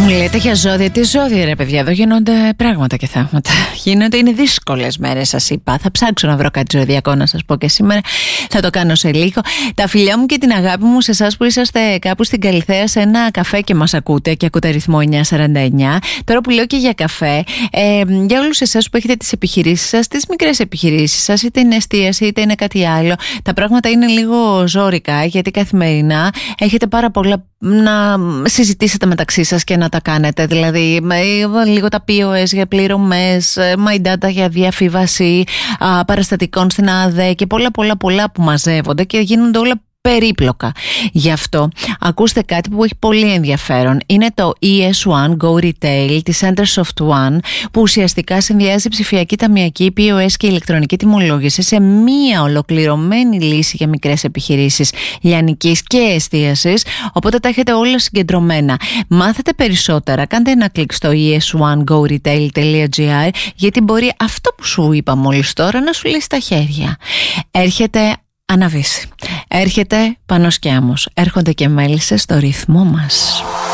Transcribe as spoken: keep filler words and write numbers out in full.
Μου λέτε για ζώδια, τι ζώδια ρε παιδιά, εδώ γίνονται πράγματα και θαύματα. Γίνονται, είναι δύσκολες μέρες σας είπα. Θα ψάξω να βρω κάτι ζωδιακό να σας πω και σήμερα. Θα το κάνω σε λίγο. Τα φιλιά μου και την αγάπη μου σε εσάς που είσαστε κάπου στην Καλιθέα σε ένα καφέ και μας ακούτε και ακούτε αριθμό εννιά σαράντα εννιά. Τώρα που λέω και για καφέ, ε, για όλους εσάς που έχετε τις επιχειρήσεις σας, τις μικρές επιχειρήσεις σας, είτε είναι εστίαση είτε είναι κάτι άλλο, τα πράγματα είναι λίγο ζόρικα γιατί καθημερινά έχετε πάρα πολλά να συζητήσετε μεταξύ σας και να τα κάνετε. Δηλαδή, λίγο τα πι ο ες για πληρωμές, my data για διαφύβαση παραστατικών στην ΑΔΕ και πολλά πολλά πολλά που μαζεύονται και γίνονται όλα περίπλοκα. Γι' αυτό ακούστε κάτι που έχει πολύ ενδιαφέρον. Είναι το ι ες ουάν Go Retail της Centersoft One, που ουσιαστικά συνδυάζει ψηφιακή ταμιακή, πι ο ες και ηλεκτρονική τιμολόγηση σε μία ολοκληρωμένη λύση για μικρές επιχειρήσεις λιανικής και εστίασης, οπότε τα έχετε όλα συγκεντρωμένα. Μάθετε περισσότερα, κάντε ένα κλικ στο ι ες ουάν go retail dot g r, γιατί μπορεί αυτό που σου είπα μόλις τώρα να σου λύσει τα χέρια. Έρχεται Αναβίση. Έρχεται Πανός και Άμμος. Έρχονται και μέλισσες στο ρυθμό μας.